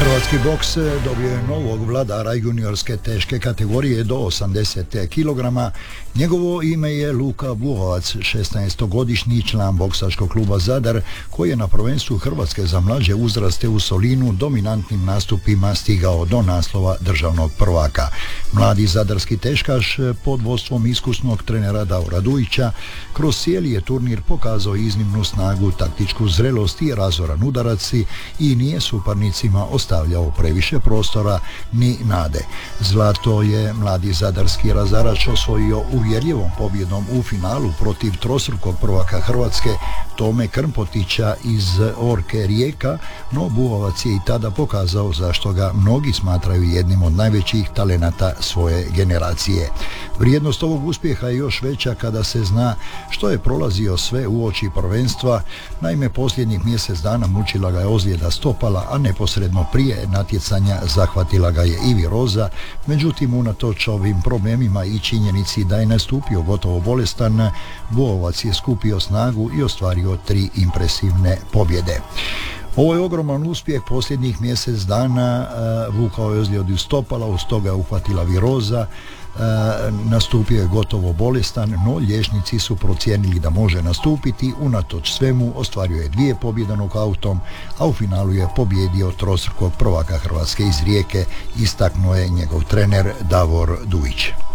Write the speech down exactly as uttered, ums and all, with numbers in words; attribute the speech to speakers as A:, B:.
A: Hrvatski boks dobio je novog vladara juniorske teške kategorije do osamdeset kilograma. Njegovo ime je Luka Buhovac, šesnaestogodišnji član boksačkog kluba Zadar, koji je na prvenstvu Hrvatske za mlađe uzraste u Solinu dominantnim nastupima stigao do naslova državnog prvaka. Mladi zadarski teškaš pod vodstvom iskusnog trenera Davora Dujića kroz cijeli je turnir pokazao iznimnu snagu, taktičku zrelost i razoran udarac i nije suparnicima ostavljao previše prostora ni nade. Zlato je mladi zadarski razarač osvojio uvjerljivom pobjedom u finalu protiv trostrukog prvaka Hrvatske Tome Krmpotića iz Orke Rijeka, no Buhovac je i tada pokazao zašto ga mnogi smatraju jednim od najvećih talenata svoje generacije. Vrijednost ovog uspjeha je još veća kada se zna što je prolazio sve uoči prvenstva. Naime, posljednjih mjesec dana mučila ga je ozljeda stopala, a neposredno prije natjecanja zahvatila ga je i viroza. Međutim, unatoč ovim problemima i činjenici da je nastupio gotovo bolestan, Buhovac je skupio snagu i ostvario tri impresivne pobjede. Ovo je ogroman uspjeh posljednjih mjesec dana. Uh, vukao je ozljedu stopala, uz toga je uhvatila viroza. Uh, nastupio je gotovo bolestan, no liječnici su procijenili da može nastupiti. Unatoč svemu ostvario je dvije pobjede nokautom, a u finalu je pobjedio trostrukog prvaka Hrvatske iz Rijeke, istaknuo je njegov trener Davor Dujić.